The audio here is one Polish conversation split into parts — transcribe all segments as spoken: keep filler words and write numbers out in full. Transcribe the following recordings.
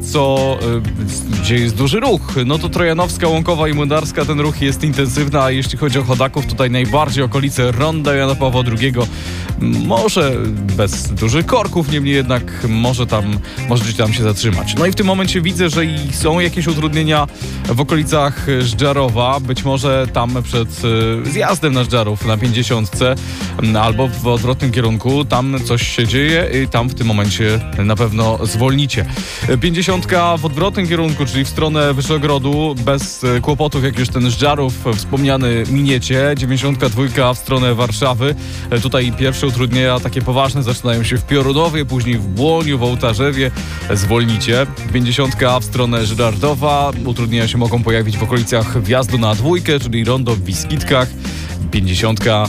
co, gdzie jest duży ruch. No to Trojanowska, Łąkowa i Młynarska, ten ruch jest intensywny, a jeśli chodzi o chodaków, tutaj najbardziej okolice Ronda Jana Pawła drugiego. Może bez dużych korków, niemniej jednak może tam, możecie tam się zatrzymać. No i w tym momencie widzę, że i są jakieś utrudnienia w okolicach Żdżarowa, być może tam przed zjazdem na Żdżarów na pięćdziesiątce albo w odwrotnym kierunku, tam coś się dzieje i tam w tym momencie na pewno zwolnicie. pięćdziesiątka w odwrotnym kierunku, czyli w stronę Wyszogrodu, bez kłopotów, jak już ten Żdżarów wspomniany miniecie. dziewięćdziesiątka dwa w stronę Warszawy. Tutaj pierwsze utrudnienia takie poważne zaczynają się w Piorunowie, później w Błoniu, w Ołtarzewie. Zwolnicie. pięćdziesiątka w stronę Żyrardowa. Utrudnienia się mogą pojawić w okolicach wjazdu na dwójkę, czyli rondo w Wiskitkach. pięćdziesiątka,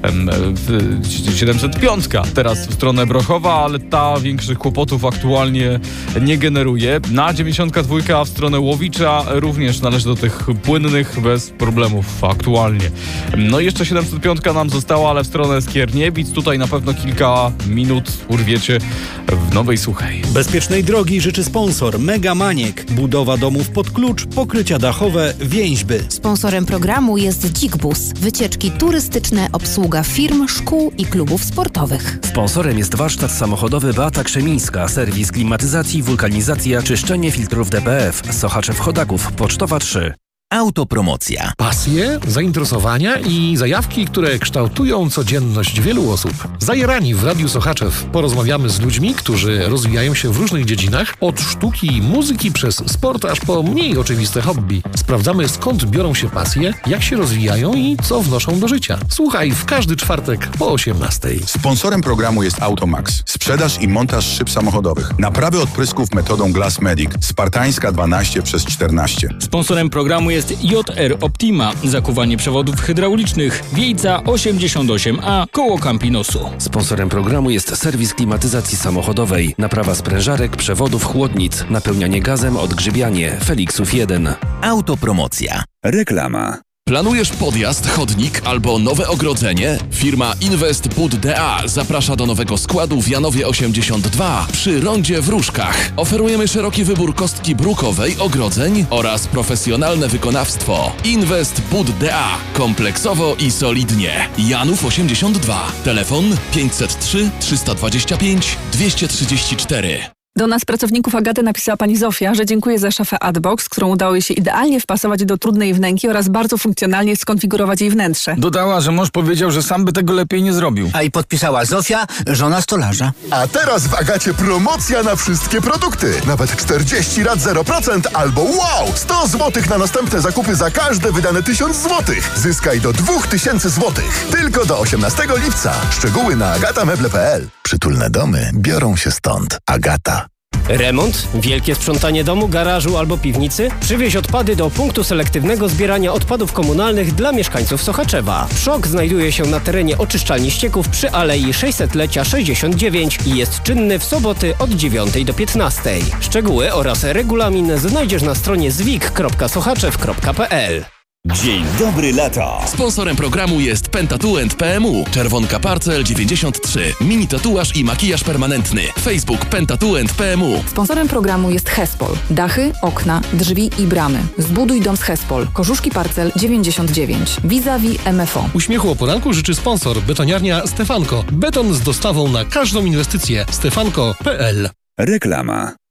siedemset pięć teraz w stronę Brochowa, ale ta większych kłopotów aktualnie nie generuje. Na dziewięćdziesiątka dwa w stronę Łowicza również należy do tych płynnych bez problemów aktualnie. No i jeszcze siedemset pięć nam została, ale w stronę Skierniewic. Tutaj na pewno kilka minut urwiecie w Nowej Suchej. Bezpiecznej drogi życzy sponsor Mega Maniek. Budowa domów pod klucz, pokrycia dachowe, więźby. Sponsorem programu jest Dzik-Bus. Wycieczki turystyczne, obsługa firm, szkół i klubów sportowych. Sponsorem jest warsztat samochodowy Beata Krzemińska, serwis klimatyzacji, wulkanizacja, czyszczenie filtrów D P F, Sochaczew Chodaków, Pocztowa trzy. Autopromocja. Pasje, zainteresowania i zajawki, które kształtują codzienność wielu osób. Zajerani w Radiu Sochaczew porozmawiamy z ludźmi, którzy rozwijają się w różnych dziedzinach, od sztuki i muzyki przez sport aż po mniej oczywiste hobby. Sprawdzamy, skąd biorą się pasje, jak się rozwijają i co wnoszą do życia. Słuchaj w każdy czwartek po osiemnastej. Sponsorem programu jest Automax. Sprzedaż i montaż szyb samochodowych. Naprawy odprysków metodą Glass Medic. Spartańska dwanaście przez czternaście. Sponsorem programu jest J R Optima, zakuwanie przewodów hydraulicznych, Wiejca osiemdziesiąt osiem A, koło Campinosu. Sponsorem programu jest serwis klimatyzacji samochodowej, naprawa sprężarek, przewodów, chłodnic, napełnianie gazem, odgrzybianie, Felixów jeden. Autopromocja. Reklama. Planujesz podjazd, chodnik albo nowe ogrodzenie? Firma Invest Bud D A zaprasza do nowego składu w Janowie osiemdziesiąt dwa przy rondzie w Różkach. Oferujemy szeroki wybór kostki brukowej, ogrodzeń oraz profesjonalne wykonawstwo. Invest Bud D A. Kompleksowo i solidnie. Janów osiemdziesiąt dwa. Telefon pięćset trzy trzysta dwadzieścia pięć dwieście trzydzieści cztery. Do nas, pracowników Agaty, napisała pani Zofia, że dziękuję za szafę Adbox, którą udało jej się idealnie wpasować do trudnej wnęki oraz bardzo funkcjonalnie skonfigurować jej wnętrze. Dodała, że mąż powiedział, że sam by tego lepiej nie zrobił. A i podpisała Zofia, żona stolarza. A teraz w Agacie promocja na wszystkie produkty. Nawet czterdzieści rat zero procent albo wow! sto złotych na następne zakupy za każde wydane tysiąc złotych. Zyskaj do dwa tysiące złotych. Tylko do osiemnastego lipca. Szczegóły na agatameble kropka p l. Przytulne domy biorą się stąd. Agata. Remont, wielkie sprzątanie domu, garażu albo piwnicy? Przywieź odpady do punktu selektywnego zbierania odpadów komunalnych dla mieszkańców Sochaczewa. Przok znajduje się na terenie oczyszczalni ścieków przy Alei sześćsetlecia sześćdziesiąt dziewięć i jest czynny w soboty od dziewiątej do piętnastej. Szczegóły oraz regulamin znajdziesz na stronie zwik kropka sochaczew kropka p l. Dzień dobry lata. Sponsorem programu jest Pentatuent P M U. Czerwonka Parcel dziewięćdziesiąt trzy. Mini tatuaż i makijaż permanentny. Facebook Pentatuent P M U. Sponsorem programu jest Hespol. Dachy, okna, drzwi i bramy. Zbuduj dom z Hespol. Korzuszki Parcel dziewięćdziesiąt dziewięć. Vis-a-vis M F O. Uśmiechu o poranku życzy sponsor betoniarnia Stefanko. Beton z dostawą na każdą inwestycję. stefanko kropka p l. Reklama.